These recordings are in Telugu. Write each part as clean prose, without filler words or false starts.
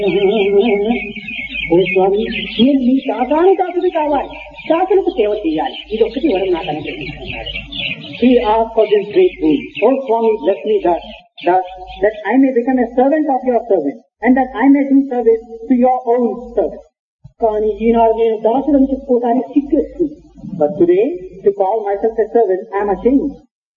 ఓ స్వామి, నేను మీ శాతాను దాసుడు కావాలి, శాసనకు సేవ చేయాలి, ఇది ఒక్కటి వరం నాకు అనుగ్రహించుకున్నాడు. He asked for this great boon. Oh Swami, bless me that I may become a servant of your servant, and that I may do service to your own servant. కానీ ఈనాడు నేను దాసుడని చెప్పుకోవడానికి సిగ్గేస్తుంది. But today, to call myself a servant, I am ashamed.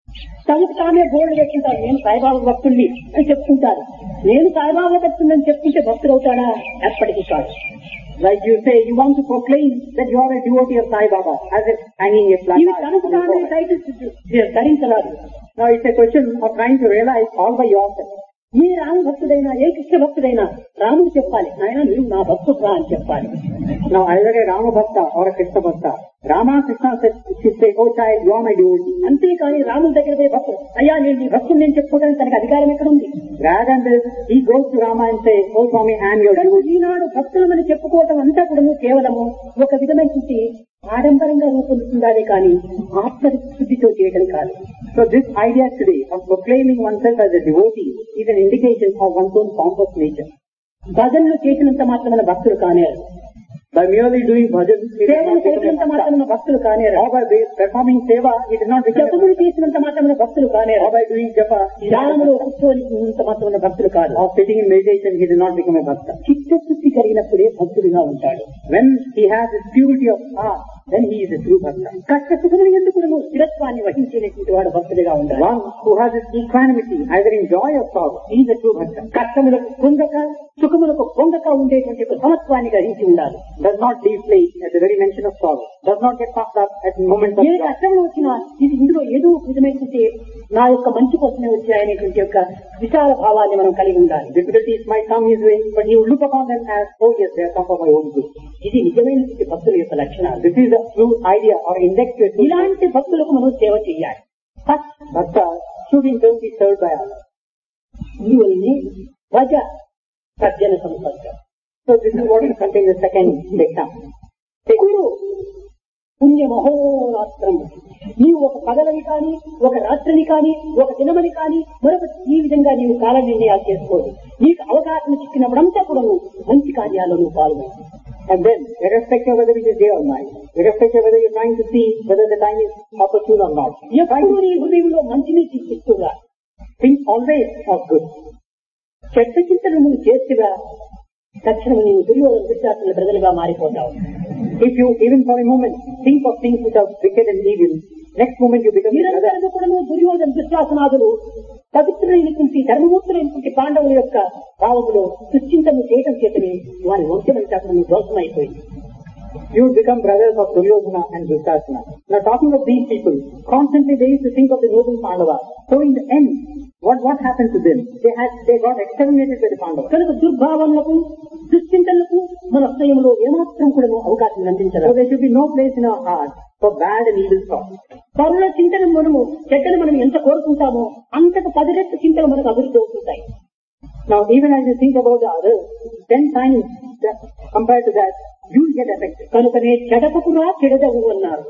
తనకు తానే బోర్డు పెట్టుకుంటారు, నేను సాయిబాబా భక్తుల్ని అని చెప్పుకుంటారు. నేను సాయిబాబా భక్తులని చెప్పుకుంటే భక్తులు అవుతాడా? ఎప్పటికీ కాదు. Like you say, you want to proclaim that you are a devotee of Sai Baba, as if hanging a flag. ఇవి తనకు తానే titles ధరించరాదు. Now it's a question of trying to realize all by yourself. ఏ రామ భక్తుడైనా, ఏ కృష్ణ భక్తుడైనా రాముడు చెప్పాలి, నాయన మీరు నా భక్తుడు అని చెప్పాలి. Now either a Rama Bhakta or a Krishna Bhakta, Rama Krishna should say, oh child, you are my devotee. అంతేకాని రాముడి దగ్గర పోయి భక్తుడు, అయ్యా నేను నీ భక్తుడు నేను చెప్పుకోవడానికి తనకు అధికారం ఎక్కడ ఉంది? Rather than this, he goes to Rama and says, oh Swami, I am your devotee. ఈనాడు భక్తులమని చెప్పుకోవటం అంతా కూడా కేవలము ఒక విధమైన ఆడంబరంగా రూపొందుతుందానే కానీ ఆత్మశుద్ధితో చేయడం కాదు. So this idea today of proclaiming oneself as a devotee is an indication of one's own pompous nature. భజనలు చేసినంత మాత్రమైన భక్తులు కానేరు. By merely doing bhajan, సేవలు చేసినంత మాత్రమైన భక్తులు కానేరు. Or by performing seva, it is not become జపములు చేసినంత మాత్రమైన భక్తులు కానేరు. Or by doing japa, ధ్యానములో కూర్చోనింత మాత్రమైన భక్తులు కాదు. Or sitting in meditation, he does not become a bhakta. చిత్తశుద్ధి కలిగినప్పుడే భక్తుడిగా ఉంటాడు. When he has the purity of heart, then he is a true bhakta. కష్ట సుఖములు ఎందుకు స్థిరత్వాన్ని వహించేటువంటి వాడు భక్తుడిగా ఉండాలి. One who has his equanimity, either in joy or sorrow, he is a true bhakta. కష్టములకు పొంగక సుఖములకు పొంగక ఉండేటువంటి ఒక సమత్వాన్ని గ్రహించి ఉండాలి. Does not deflate at the very mention of sorrow. Does not get puffed up at moments of A joy. కష్టములు వచ్చినా ఇది ఇందులో ఏదో విధమైనటువంటి నా యొక్క మంచి కోసమే వచ్చాయనేటువంటి యొక్క విశాల భావాన్ని మనం కలిగి ఉండాలి. Difficulties might come his way, but he will look upon them as, oh yes, they have come for my own good. ఇది నిజమైనటువంటి భక్తుల యొక్క లక్షణాలు. This is a true idea or index to it. ఇలాంటి భక్తులకు మనం సేవ చేయాలి. Bhakta should in turn be served by others. ఇందువల్లనే భజ సజ్జన సంపర్క. So this is what is contained in the second example. గురు పుణ్య మహోరాత్రం. నీవు ఒక పగలని కానీ, ఒక రాత్రిని కానీ, ఒక దినమని కానీ, మరొక ఈ విధంగా నీవు కాల నిర్ణయాలు చేసుకోదు. నీకు అవకాశం చిక్కినప్పుడంతా కూడా మంచి కార్యాల్లో నువ్వు పాల్గొను. And then, irrespective of whether it is day or night, irrespective of whether you are trying to see whether the time is opportune or not, ఎప్పుడు నీ హృదయంలో మంచిని చిత్తిస్తుగా think always of good. చెడ్డ చింతను నువ్వు చేస్తుగా తక్షణం నీవు దుర్యోధన దుశ్శాసన ప్రజలుగా మారిపోతావు. If you, even for a moment, think of things which are wicked and evil, next moment you become a brother. నిరంతరం కూడా దుర్యోధన దుశ్శాసనాదులు పవిత్రులైనటువంటి ధర్మమూర్తులైనటువంటి పాండవుల యొక్క భావములో దుశ్చింతను చేయటం చేతనే వారి వంశమైన శాసనం దోషమైపోయింది. You become brothers of Duryodhana and Dushasana. Now talking of these people, constantly they used to think of the noble Pandavas. So in the end, what happened to them? They got exterminated by the Pandavas. కనుక దుర్భావనలకు దుశ్చింతనలకు మన హృదయంలో ఏమాత్రం కూడా అవకాశం అందించదు. So there should be no place in our heart for bad and evil thoughts. పరుల చింతన మనము చెడ్డను మనం ఎంత కోరుకుంటామో అంతకు 10 రెట్లు చింతలు మనకు అభివృద్ధి అవుతుంటాయి. Now even as you think about the others, 10 times compared to that, you will get affected. కనుకనే చెడపకురా చెడదవు అన్నారు.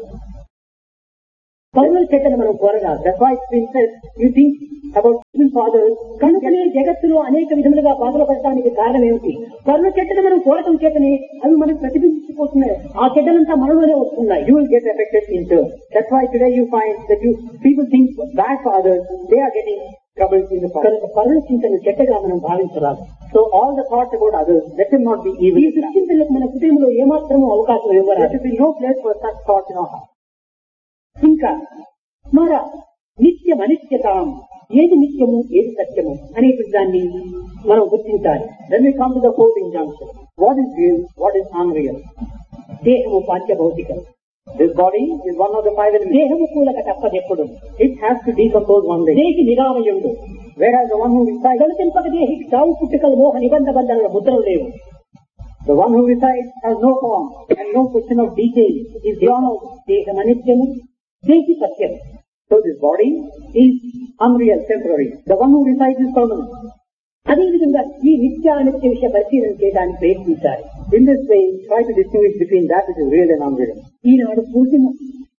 పరుల చెడ్డను మనం కోరరాదు. That's why it's been said, you think about evil fathers. కనుకనే జగత్తులో అనేక విధములుగా బాధలు పడటానికి కారణం ఏమిటి? పరుల చెడ్డను మనం కోరటం చేతనే అవి మనకు ప్రతిబింబించిపోతున్నాయి. ఆ చెడ్డలంతా మనలోనే వస్తున్నాయి. You will get affected in turn. That's why today you find that people think bad for others, they are getting troubles in the past. కనుక పరుల చింతను చెడ్డగా మనం భావించరాదు. So all the thoughts about others, let them not be evil. ఈ దుశ్చింతలకు మన హృదయంలో ఏమాత్రమూ అవకాశం There ఇవ్వరాదు. should be no place for such thoughts in our heart. ఇంకా మర నిత్యం అనిత్యతాం, ఏది నిత్యము ఏది సత్యము అనేటువంటి దాన్ని మనం గుర్తించాలి. Then we come to the fourth injunction. What is real? What is unreal? దేహము పాంచభౌతికం. This body is one of the 5 elements. దేహము కూలక తప్పదెప్పుడు. It has to decompose one day. దేహి నిరామయుడు. Whereas the one who resides, గణతింపక దేహికి సావు పుట్టుకలు మోహ నిబంధ బంధనల ముద్రలు లేవు. the one who resides has no form and no question of decay, is beyond all. దేహం అనిత్యము, దేహి సత్యము. So this body is unreal, temporary. The one who resides is permanent. అదేవిధంగా ఈ నిత్య అనిత్య విషయ పరిశీలన చేయడానికి ప్రయత్నించాలి. In this way, try to distinguish between that which is real and unreal. ఈనాడు పూర్ణిమ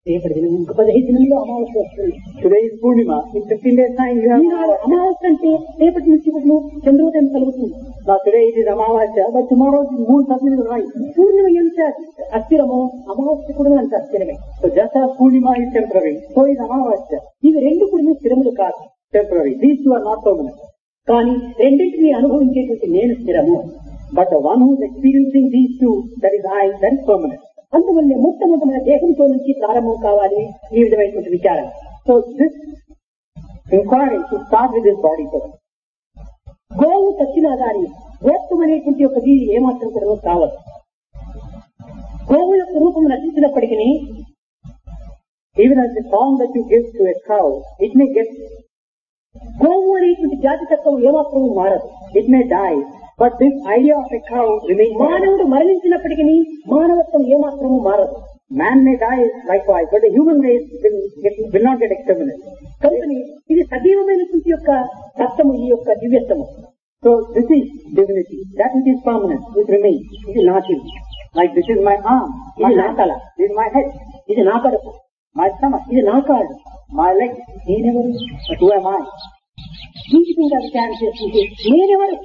రేపటి దినం ఇంక 15 దినంలో అమావాస్య వస్తుంది. Today is Purnima. In 15 days time you have అమావాస్య అంటే రేపటి నుంచి ఇప్పుడు చంద్రోదయం కలుగుతుంది. Now today it is Amavasya, but tomorrow the moon suddenly will rise. పూర్ణిమ ఎంత అస్థిరమో అమావాస్య కూడా అంత అస్థిరమే. So just as Purnima is temporary, so is Amavasya ఇవి రెండు కూడా స్థిరములు కాదు, temporary. These two are not permanent. కానీ రెండింటిని అనుభవించేటువంటి నేను స్థిరము. But the one who is experiencing these two, that is I, that is permanent. అందువల్ల మొట్టమొదటి మన దేహంతో నుంచి ప్రారంభం కావాలి ఈ విధమైనటువంటి విచారం. So this inquiry should start with this body first. గోవు చచ్చినా గాని గోత్వం అనేటువంటి ఒక దీని ఏమాత్రం కూడా కావాలి. గోవు యొక్క రూపం నశించినప్పటికీ Even as the song that you give to a cow, it may get, గోవు అనేటువంటి జాతి తత్వం ఏమాత్రం మారదు. it may die, but this idea of a cow remains. మానవుడు మరణించినప్పటికీ మానవత్వం ఏమాత్రము మారదు. Man may die likewise, but the human race will not get exterminated. కనుకని ఇది సజీవమైనటువంటి యొక్క తత్వము, ఈ యొక్క దివ్యత్వము. So this is divinity, that which is permanent, which remains. ఇది నాటి, Like this is my arm, my ఇది నా hand, తల, this is my head, ఇది నా కడుపు, my stomach, ఇది నా కాడు, my leg. నేనెవరు? But who am I? ఈ విధంగా విచారం చేస్తుంటే నేనెవరు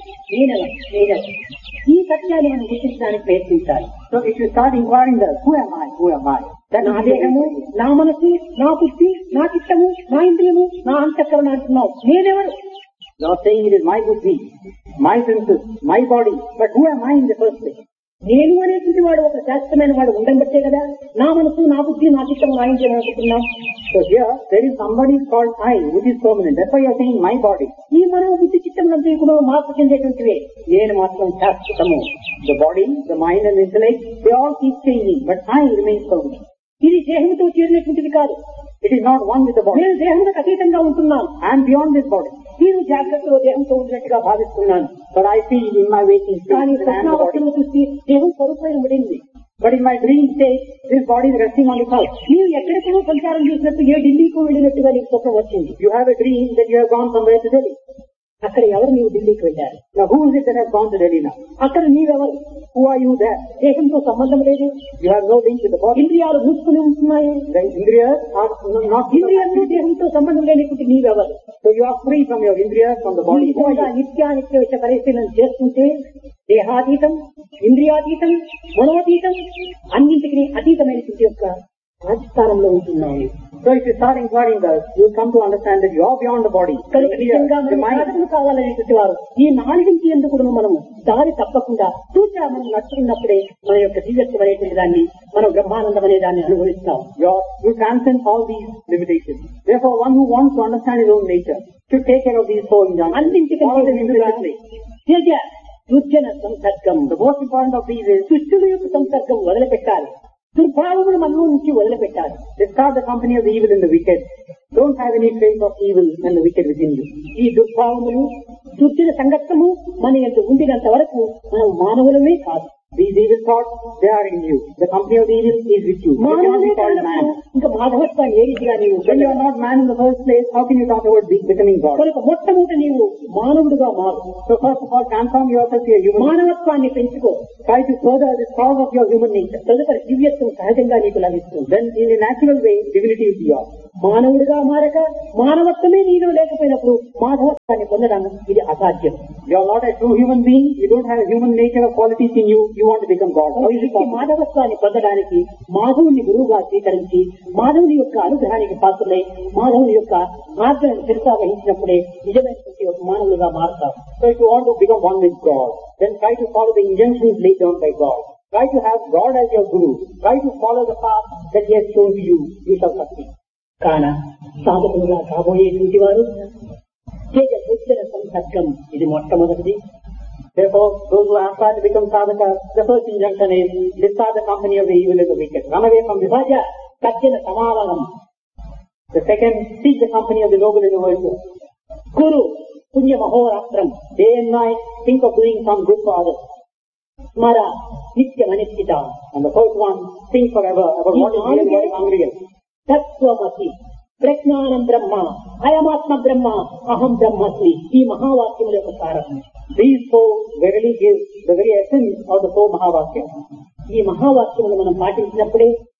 ఈ సత్యాన్ని మనం గుర్తించడానికి ప్రయత్నించాలి. So if you start inquiring that, who am I? Who am I? That నా దేహము, నా మనసు, నా బుద్ధి, నా చిత్తము, నా ఇంద్రియము, నా అంతఃకరణ అంటున్నావు. నేనెవరు? you are saying it is my buddhi, my senses, my body. But who am I in the first place? నేను అనేటువంటి వాడు ఒక శాశ్వతమైన వాడు ఉండబట్టే కదా నా మనసు, నా బుద్ధి, నా చిత్తము, నా ఇంద్రియం అనుకుంటున్నాం. So here there is somebody called I, which is permanent. That's why you are saying my body. ఈ మనో బుద్ధి చిత్తములంతా కూడా మార్పు చెందేటువంటివే. నేను మాత్రం శాశ్వతము. The body, the mind and the intellect, they all keep changing, but I remain permanent. ఇది దేహంతో చేరినటువంటిది కాదు. It is not one with the body. నేను దేహంతో అతీతంగా ఉంటున్నాను. I am beyond this body. నేను జాగ్రత్తలో దేహంతో ఉండినట్టుగా భావిస్తున్నాను. But I feel in my waking కానీ state that I am the body. స్వప్నావస్థను చూసి దేహం స్వరూపమైన పడింది. But in my dream state, this body is resting on the couch. నీవు ఎక్కడికో సంచారం చేసినట్టు ఏ ఢిల్లీకి వెళ్ళినట్టుగా నీకు స్వప్నం వచ్చింది. You have a dream that you have gone somewhere to Delhi. అక్కడ ఎవరు నీవు ఢిల్లీకి వెళ్ళారు? Now who is it that has gone to Delhi now? అక్కడ నీవెవరు? Who are you there? దేహంతో సంబంధం లేదు. You have no link with the body. ఇంద్రియాలు మూసుకుని ఉంటున్నాయి. The indriyas are not. ఇంద్రియాలు దేహంతో సంబంధం లేనిటువంటి నీవెవరు? So you are free from your indriyas, from the ఈ body. విధంగా నిత్యానిత్య విషయ పరిశీలన చేస్తుంటే దేహాతీతం, ఇంద్రియాతీతం, మనోతీతం, అన్నింటికి అతీతమైనటువంటి యొక్క రాజస్థానంలో ఉంటున్నాయి. So if you start inquiring this, you will come to understand that you are beyond the body. కనుక నిజంగా The మనం mind. సాధకులు కావాలనేటువంటి వారు ఈ నాలుగింటి ఎందుకు మనము దారి తప్పకుండా తూచా మనం నడుచుకున్నప్పుడే మన యొక్క దివ్యత్వం అనేటువంటి దాన్ని మనం బ్రహ్మానందం అనే దాన్ని అనుభవిస్తాం. You transcend all these limitations. Therefore, one who wants to understand his own nature should take care of these four injunctions. అన్నింటికంటే Follow them ముందుగా implicitly. Teja దుర్జన సంసర్గం, The most important of these is దుష్టుల యొక్క సంసర్గం వదిలిపెట్టాలి. దుర్భావములు మనలో నుంచి వదిలిపెట్టాలి. discard the company of the evil and the wicked. Don't have any trace of evil and the wicked within you. ఈ దుర్భావములు, దుర్జన సంగత్తము మన యొక్క ఉండినంత వరకు మనం మానవులమే కాదు. These evil thoughts, they are in you. The company of the evil is with you. You cannot మానవులే be called man. ఇంకా మాధవత్వాన్ని ఏ రీతిగా నీవు When you are not man in the first place, how can you talk about becoming God? కనుక మొట్టమొదటి నీవు మానవుడిగా మారు. So first of all, transform yourself to a human. మానవత్వాన్ని పెంచుకో. Try to further the cause of your human nature. తదుపరి దివ్యత్వం సహజంగా నీకు లభిస్తుంది. Then in a natural way, divinity will be yours. మానవుడిగా మారక మానవత్వమే నీలో లేకపోయినప్పుడు మాధవత్వాన్ని పొందడం ఇది అసాధ్యం. You are not a true human being. You don't have a human nature or qualities in you. You want to become God. How is it ఈ possible? మాధవత్వాన్ని పొందడానికి మాధవుని గురువుగా స్వీకరించి మాధవుని యొక్క అనుగ్రహానికి పాత్రలై మాధవుని యొక్క మార్గాన్ని శిరసా వహించినప్పుడే నిజమైనటువంటి ఒక మానవులుగా మారుతారు. So if you want to become one with God, then try to follow the injunctions laid down by God. Try to have God as your guru. Try to follow the path that He has shown to you. You shall succeed. కాన సాధకులుగా కాబోయేటువంటి వారు తేజ దుర్జన సంసర్గం ఇది మొట్టమొదటిది. Therefore, those who aspire to become sadhaka, the first injunction is discard the company of the evil and the wicked. Run away from this. సహజ సజ్జన సమావనం. The second, seek the company of the noble and the virtuous. గురు పుణ్య మహోరాత్రం. Day and night, think of doing some good for others. స్మర నిత్యమనిశ్చిత. And the first one, think forever about what is real and what is unreal. తత్వమసి, ప్రజ్ఞానం బ్రహ్మ, అయమాత్మ బ్రహ్మ, అహం బ్రహ్మస్మి. ఈ మహావాక్యముల యొక్క సారం. These four verily give the very essence of the four Mahavakyas. ఈ మహావాక్యములు మనం పాటించినప్పుడే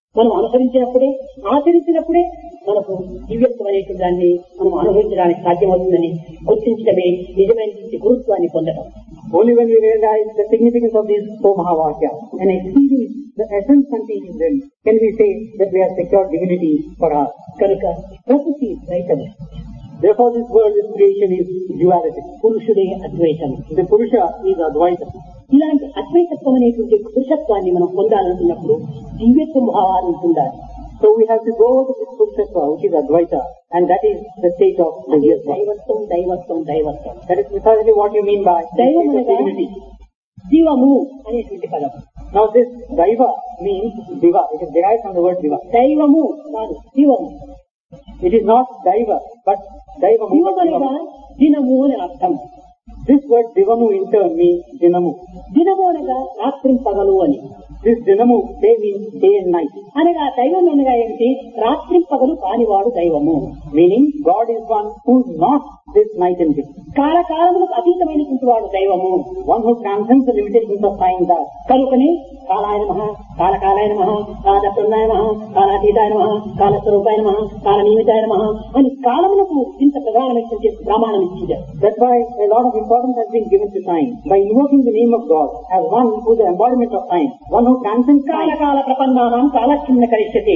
మనం అనుసరించినప్పుడే, ఆచరించినప్పుడే మనకు దివ్యత్వం అనేటువంటి దాన్ని మనం అనుభవించడానికి సాధ్యమవుతుందని గుర్తించడమే నిజమైన గురుత్వాన్ని పొందడం. Only when we realize the significance of these four Mahavakyas and experience the essence contained in them can we say that we have secured divinity for us. కనుక ప్రకృతి ద్వైతం. Therefore this world, this creation is duality. పురుషుడే Advaitam. The Purusha is Advaita. ఇలాంటి అద్వైతత్వం అనేటువంటి పురుషత్వాన్ని మనం పొందాలనుకున్నప్పుడు దివ్యత్వ భావాన్ని పొందాలి. So we have to go to this Purushatva, which is Advaita, and that is the state of divyatva. దైవత్వం దైవత్వం దైవత్వం. That is precisely what you mean by దైవం అనగా divinity. జీవము అనేటువంటి పదం. Now this Daiva means Diva. It is derived from the word Diva. దైవము కాదు, జీవము. It is not Daiva, but Daivamu. జీవం అనగా దినము అని అర్థం. This word Divamu in turn means Dinamu. దినము అనగా రాత్రి పగలు అని. This Dinamu, they mean day and night. అనగా దైవం అనగా ఏమిటి? రాత్రి పగలు కానివాడు దైవము. Meaning God is one who is not this night and day. కాలకాలములకు అతీతమైనటువంటి వాడు దైవము. One who transcends the limitations of time. That కనుకనే కాలాయ నమః, కాలకాలాయ నమః, కాలప్రదాయ నమః, కాలాతీతాయ నమః, కాలస్వరూపాయ నమః, కాలనిమితాయ నమః అని కాలములకు ఇంత ప్రధానమైనటువంటి ప్రమాణం ఇచ్చింది. That's why a lot of importance has been given to time by invoking the name of God as one who is the embodiment of time, one who transcends time. కాలకాల ప్రపన్నానాం కాలక్షిన్న కరిష్యతే.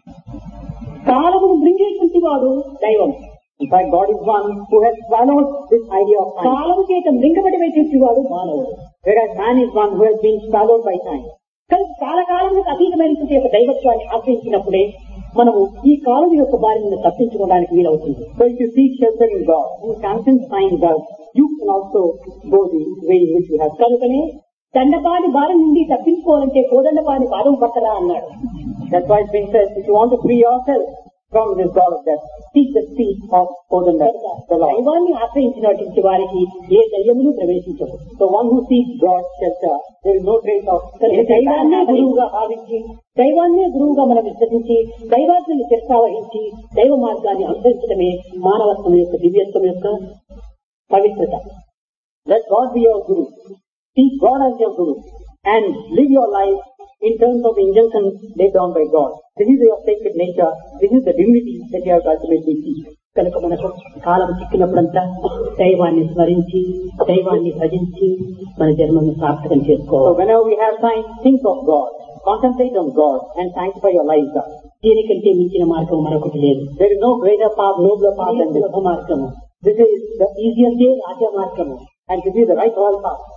కాలమును మృంగేటువంటి వాడు దైవం. In fact, God is one who has swallowed this idea of time. కాలము చేత మృంగబడినటువంటి వాడు మానవుడు. Whereas man is one who has been swallowed by time. కానీ కాలకాలములకు అతీతమైనటువంటి యొక్క దైవత్వాన్ని ఆశ్రయించినప్పుడే మనము ఈ కాలం యొక్క బారి నుండి తప్పించుకోవడానికి వీలవుతుంది. So if you seek shelter in God, who transcends time does, you can also go the way in which you have. కనుకనే దండపాని బారి నుండి తప్పించుకోవాలంటే కోదండపాని పాదం పట్టరా అన్నాడు. That's why it's been said, if you want to free yourself from this God of death, seek the feet of Kodanda, the Lord. దైవాన్ని ఆశ్రయించినటువంటి వారికి ఏ దయ్యమును ప్రవేశించదు. So one who seeks God's shelter, there is no trace of దైవాన్నే గురువుగా భావించి, దైవాన్నే గురువుగా మనం విశ్వసించి, దైవాజ్ఞని శిరసావహించి దైవ మార్గాన్ని అనుసరించడమే మానవత్వం యొక్క దివ్యత్వం యొక్క పవిత్రత. Let God be your Guru. Seek God as your Guru and live your life in terms of the injunctions laid down by God. This is your sacred nature. This is the divinity that you have to ultimately seek. కనుక మనకు కాలం చిక్కినప్పుడంతా దైవాన్ని స్మరించి, దైవాన్ని భజించి మన జన్మను సార్థకం So చేసుకోవాలి. whenever we have time, think of God, contemplate on God and sanctify your lives up. దీనికంటే మించిన మార్గం మరొకటి లేదు. There is no greater path, nobler path than this. సులభ మార్గము. This is the easiest way రాజ్య మార్గము. and this is the right royal path.